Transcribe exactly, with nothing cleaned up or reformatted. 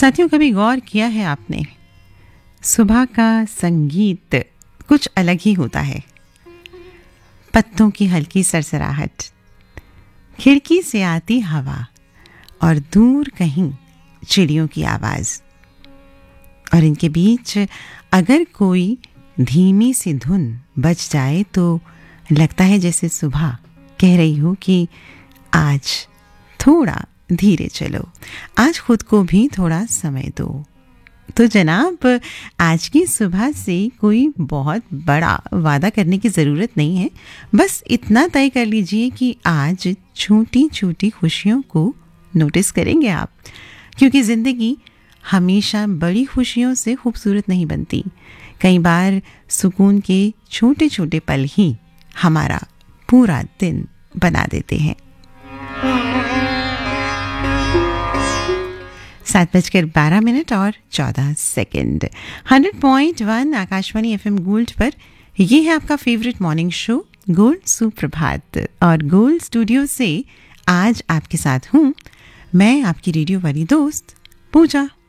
साथियों, कभी गौर किया है आपने, सुबह का संगीत कुछ अलग ही होता है। पत्तों की हल्की सरसराहट, खिड़की से आती हवा और दूर कहीं चिड़ियों की आवाज़, और इनके बीच अगर कोई धीमी सी धुन बज जाए तो लगता है जैसे सुबह कह रही हो कि आज थोड़ा धीरे चलो, आज खुद को भी थोड़ा समय दो। तो जनाब, आज की सुबह से कोई बहुत बड़ा वादा करने की ज़रूरत नहीं है। बस इतना तय कर लीजिए कि आज छोटी छोटी खुशियों को नोटिस करेंगे आप, क्योंकि ज़िंदगी हमेशा बड़ी खुशियों से खूबसूरत नहीं बनती। कई बार सुकून के छोटे छोटे पल ही हमारा पूरा दिन बना देते हैं। सात बजकर बारह मिनट और चौदह second hundred point one Akashvani FM gold पर ये है आपका फेवरेट मॉर्निंग शो गोल्ड सुप्रभात। और गोल्ड स्टूडियो से आज आपके साथ हूँ मैं, आपकी रेडियो वाली दोस्त पूजा।